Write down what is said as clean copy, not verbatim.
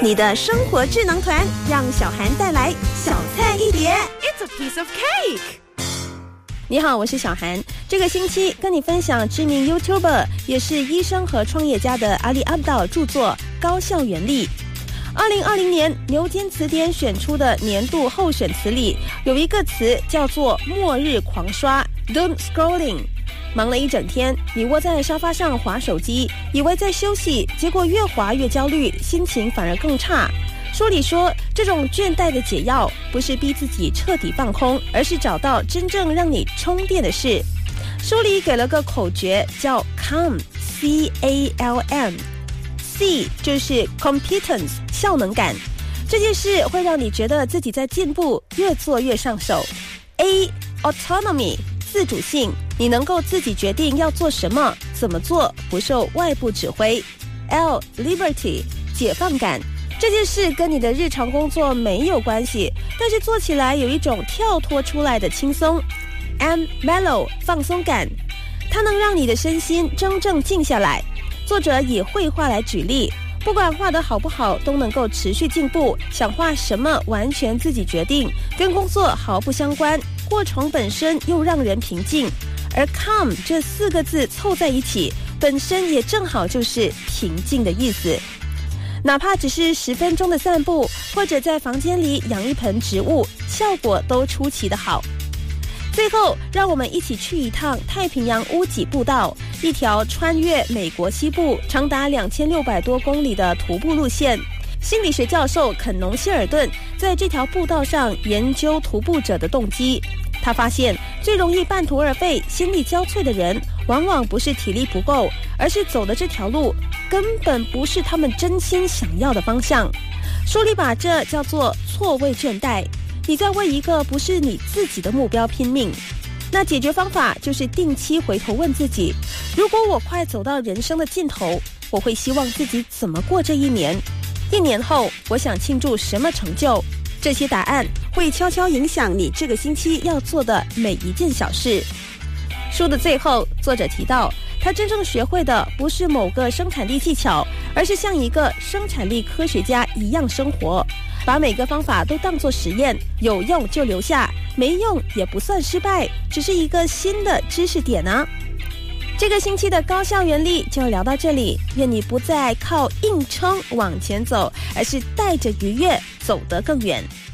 你的生活智能团，让小涵带来小菜一碟。 It's a piece of cake。 你好，我是小涵。这个星期跟你分享知名 YouTuber 也是医生和创业家的阿里阿布道著作《高效原理》。2020年牛津词典选出的年度候选词里，有一个词叫做末日狂刷 Doom Scrolling。忙了一整天，你窝在沙发上滑手机，以为在休息，结果越滑越焦虑，心情反而更差。书里说，这种倦怠的解药不是逼自己彻底放空，而是找到真正让你充电的事。书里给了个口诀，叫 CALM C-A-L-M。 C 就是 competence 效能感，这件事会让你觉得自己在进步，越做越上手。 A autonomy 自主性，你能够自己决定要做什么，怎么做，不受外部指挥。 L liberty 解放感，这件事跟你的日常工作没有关系，但是做起来有一种跳脱出来的轻松。 M mellow 放松感，它能让你的身心真正静下来。作者以绘画来举例，不管画得好不好，都能够持续进步，想画什么完全自己决定，跟工作毫不相关，过程本身又让人平静。而 calm 这4个字凑在一起，本身也正好就是平静的意思。哪怕只是10分钟的散步，或者在房间里养一盆植物，效果都出奇的好。最后，让我们一起去一趟太平洋屋脊步道，一条穿越美国西部长达2600多公里的徒步路线。心理学教授肯农希尔顿在这条步道上研究徒步者的动机。他发现，最容易半途而废、心力交瘁的人，往往不是体力不够，而是走的这条路根本不是他们真心想要的方向。书里把这叫做错位倦怠，你在为一个不是你自己的目标拼命。那解决方法就是定期回头问自己，如果我快走到人生的尽头，我会希望自己怎么过这一年？1年后，我想庆祝什么成就？这些答案会悄悄影响你这个星期要做的每一件小事。书的最后，作者提到，他真正学会的不是某个生产力技巧，而是像一个生产力科学家一样生活，把每个方法都当作实验，有用就留下，没用也不算失败，只是一个新的知识点啊。这个星期的高效原理就聊到这里，愿你不再靠硬撑往前走，而是带着愉悦走得更远。